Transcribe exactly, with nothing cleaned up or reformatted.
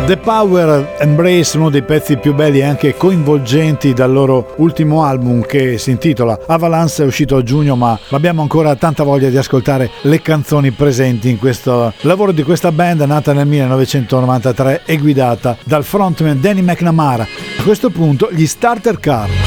The Power Embrace, uno dei pezzi più belli e anche coinvolgenti dal loro ultimo album che si intitola Avalanche, è uscito a giugno, ma abbiamo ancora tanta voglia di ascoltare le canzoni presenti in questo lavoro di questa band nata nel millenovecentonovantatré e guidata dal frontman Danny McNamara. A questo punto gli Starter Car.